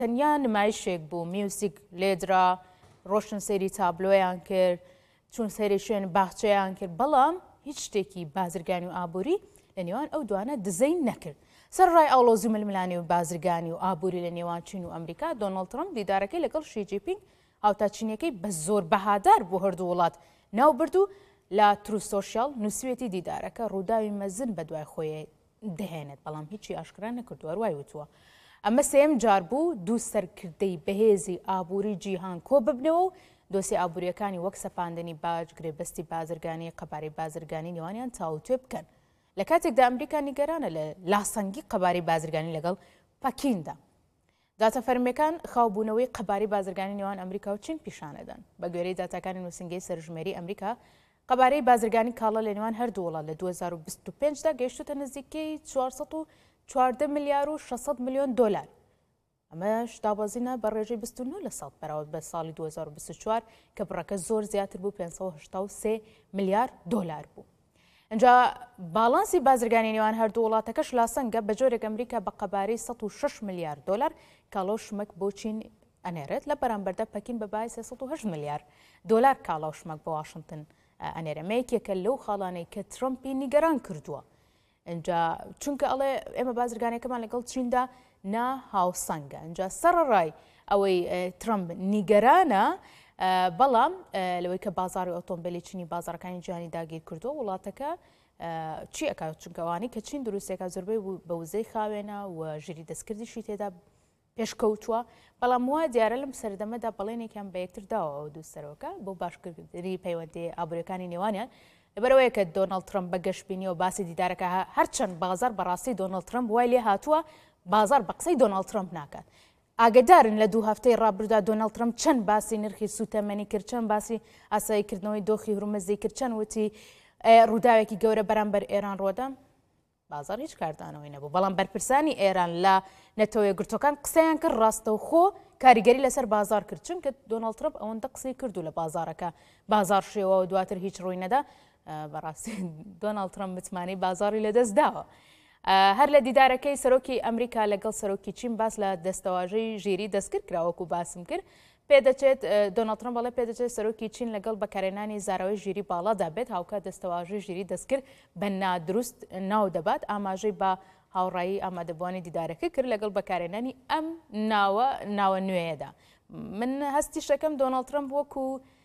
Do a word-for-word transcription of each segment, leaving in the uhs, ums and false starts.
تەنیا نمایشێک بوو میوزیک لێدرا ڕۆشن سەیری تابلۆیان کرد چون سەیری شوێن باخچەیان کرد بەڵام هیچ شتێکی بازرگانی و ئابووری لە نێوان ئەو دوانە دزەین نەکرد. سەر ڕای ئاڵۆزی ململانی و بازرگانی و ئابووری لە نێوان چین و ئەمریکا دۆناڵد ترەمپ دیدارەکەی لەگەڵ شی جینپینگ هاوتاچینیەکەی بە زۆر بەهادار بۆ هەردوو وڵات ناوبرد و لە ترو سۆشیال نووسوێتی دیدارەکە ڕووداوی مەزن بە دوای خۆی دەهێنێت بەڵام هیچی ئاشکرا نەکردووە هەروای وتووە. ئەمە سێم جار بوو دوو سەرکردەی بەهێزی ئابووری جیهان کۆ ببنەوە و دۆسی ئابوووریەکانی وەک سەپاندنی باج گرێبەستی بازرگانی قەبارەی بازرگانی نێوانیان تاوتوێ بکەن. لە کاتێکدا ئەمریکا نیگەرانە لە لاسەنگی قەبارەی بازرگانی لەگەڵ پەکیندا. داتەفەرمیەکان خاوبوونەوەی قەبارەی بازرگانی نێوان ئەمریکا و چین پیشانەدەن. بە گوێرەی داتاکانی نووسنگەی سەرژمێری ئەمریکا قەبارەی بازرگانی کاڵە لە نێوان هەردوو وڵات لە دوو هەزار و بیست و پێنج دا گەیشتوتە نزیکەی چوارسەد و چواردە ملیار و شەشسەد ملیۆن دۆلار. ئەمەش دابەزینە بە ڕێژەی بیست و نۆ لە سەد بەراورد بە ساڵی دوو هەزار و بیست و چوار کە بڕەکە زۆر زیاتر بوو پێنجسەد و هەشتا و سێ ملیار دۆلار بوو. اینجا باڵانسی بازرگانی نێوان هەردوو وڵاتەکەش لاسەنگە بە جۆرێک ئەمریکا بە قەبارەی سەد و شەش ملیار دۆلار کاڵە و شمەک بۆ چین ئەنێرێت لە بەرامبەردا پەکین بە بای سێسەد و هەشت ملیار دۆلار کاڵە و شمەک بە واشنگتن ئەنێرە. مەیەکێکە لەو خاڵانەی کە ترەمپی نیگەران کردووە. اینجا چونکە ئەڵێ ئێمە بازرگانەکەمان لەگەڵ چیندا نا هاوسەنگە. اینجا سەرڕای ئەوەی ترەمپ نیگەرانە بەڵام لەوەی کە بازاری ئۆتۆمبیلی چینی بازارەکانی جیهانی داگیر کردووە وڵاتەکە چی ئەکات چونکەوانی کە چین دروستێکە زۆربەی بە وزەی خاوێنە و ژیری دەستکردیشی تێدا پێشکەوتووە بەڵام وایە دیارە لەم سەردەمەدا بەڵێنێکیان بە یەکتر داوە ئەو دوو سەرۆکە بۆ باشکردنی پەیوەندی ئابوووریەکانی نێوانیان لەبەرەوەیە کە دۆناڵد ترەمپ بە گەشتبینیەوە باسی دیدارەکە هەرچەند بازار بەڕاستی دۆناڵد ترەمپ وای لێ هاتووە بازار بە قسەی دۆناڵد ترەمپ ناکات. ئاگدارن لە دوو هەفتەی ڕابردوودا دۆناڵد ترەمپ چەند باسی نرخی سوتەمەنی کرد چەند باسی ئاساییکردنەوەی دۆخی هورمزی کرد چەند وتی ڕووداوێکی گەورە بەرامبەر ئێران ڕۆدا بازار هیچ کاردانەوەی نەبوو بەڵام بەرپرسانی ئێران لە نەتەوەی گرتوەکان قسەیان کرد ڕاستەوخۆ کاریگەری لەسەر بازار کرد چونکە دۆناڵد ترەمپ ئەوەندە قسەی کردو لە بازارەکە بازار شێوە و دواتر هیچ ڕووی نەدا بەڕاستی دۆناڵد ترەمپ متمانەی بازاری لەدەست داوە. هەر لە دیدارەکەی سەرۆکی ئەمریکا لەگەڵ سەرۆکی چین باس لە دەستەواژەی ژیری دەستکرد کراوەکو باسم کرد پێدەچێت دۆناڵد ترەمپ بەڵێ پێدەچێت سەرۆکی چین لەگەڵ بەکارهێنانی زاراوەی ژیری باڵادا بێت هاوکە دەستەواژەی ژیری دەستکرد بە نادروست ناو دەبات ئاماژەی بە هاوڕایی ئامادەبوانی دیدارەکە کرد لەگەڵ بەکارهێنانی ئەم ناوە ناوە نوێیەدا. من هەستی شەکەم دۆناڵد ترەمپ وەکو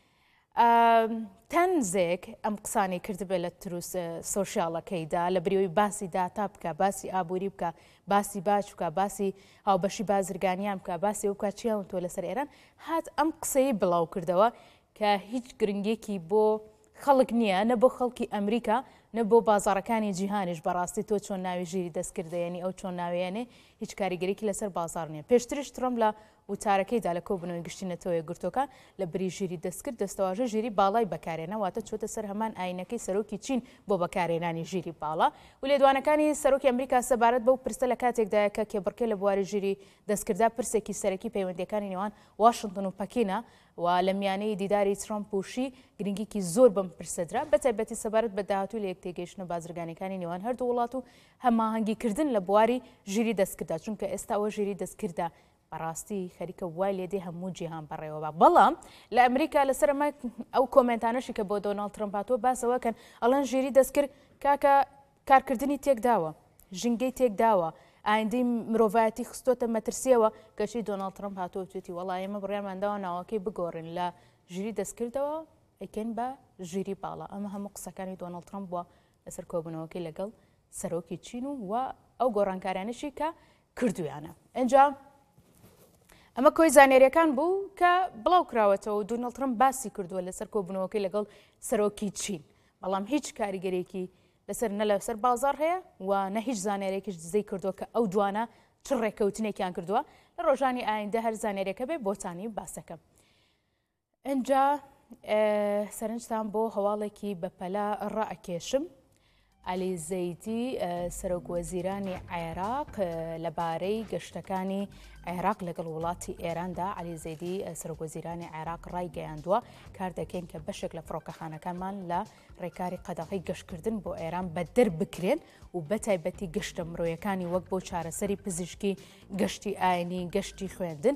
تەنزێک ئەم قسانی کردبێت لە تروس سۆشیاڵەکەیدا لە بریەوەی باسی داتا بکە باسی ئابووری بکە باسی باش بکە باسی هاوبەشی بازرگانیان بکە باسی ئەو کاچیان تۆ لەسەر ئێران هات ئەم قسەی بڵاو کردەوە کە هیچ گرنگێکی بۆ خەڵک نییە نە بۆ خەڵکی ئەمریکا نە بۆ بازارەکانی جیهانیش بەڕاستی تۆ چۆن ناوی ژیری دەستکردەیەنی ئەو چۆن ناوێنێ هیچ کاریگەرێکی لەسەر بازار نییە. پێشتریش ترەمپ لە وتارەکەیدا لە کۆبوونەوەی گشتینەتەوەی گرتوەکان لە بری ژیری دەستکرد دەستەواژە ژیری باڵای بەکارێنەواتە چۆتە سەر هەمان ئاینەکەی سەرۆکی چین بۆ بەکارێنانی ژیری باڵا و لێدوانەکانی سەرۆکی ئەمریکا سەبارەت بەو پرسە لە کاتێکدایە کە کێبڕکێ لە بواری ژیری دەستکردا پرسێکی سەرەکی پەیوەندیەکانی نێوان واشنگتن و پەکینە و لە میانەی دیداری ترەمپ و شی گرنگیکی زۆر بەم پرسەدرا بەتایبەتی سەبارەت بە داهاتووی لە یەکتێگەیشتنە بازرگانیەکانی نێوان هەردوو وڵات و هەماهەنگیکردن لە بواری ژیری دەستکردا چونکە ئێستا ئەوە ژیری دەستکردا بەڕاستی خەریکە وای لێدێ هەموو جیهان بەڕێوەبە بەڵام لە ئەمریکا لەسەر ئەمە ئەو کۆمنتانەشی کە بۆ دۆناڵد ترەمپ هاتووە باسەوەکەن ئەڵەن ژیری دەستکرد کاکە کارکردنی تێکداوە ژینگەی تێکداوە ئایندەی مرۆڤایەتی خستۆتە مەترسیەوە کەچی دۆناڵد ترەمپ هاتووە توێتی وەڵای ئێمە بڕیارمانداوە ناوەکەی بگۆڕین لە ژیری دەستکردەوە ئەکەن بە ژیری باڵا. ئەمە هەموو قسەکانی دۆناڵد ترەمپ بووە لەسەر کۆبوونەوەکەی لەگەڵ سەرۆکی چین و و ئەو گۆڕانکارانشی کە کردویانە. ئەنجا ئەمە کۆی زانێریەکان بوو کە بڵاو کراوەتەوە و دۆناڵد ترەمپ باسی کردووە لەسەر کۆبوونەوەکەی لەگەڵ سەرۆکی چین بەڵام هیچ کاریگەرێکی لەسەر نە لەسەر بازار هەیە و نە هیچ زانێرێکیش دزەی کردووە کە ئەو دوانە چ ڕێکەوتنێکیان کردووە لە ڕۆژانی ئایندە هەر زانێرێکە بێ بۆتانی باسەکەم. ئەنجا سەرنجتان بۆ هەواڵێکی بەپەلا ڕائەکێشم علی زەیدی سەرۆک وەزیرانی عێراق لەبارەی گەشتەکانی عێراق لەگەڵ وڵاتی ئێراندا. علی زەیدی سەرۆک وەزیرانی عێراق ڕایگەیاندووە کار دەکەین کە بەشێک لە فڕۆکەخانەکانمان لە ڕێکاری قەدەغی گەشتکردن بۆ ئێران بەدەر بکرێن و بەتایبەتی گەشتە مرۆیەکانی وەک بۆ چارەسەری پزیشکی، گەشتی ئاینی، گەشتی خوێندن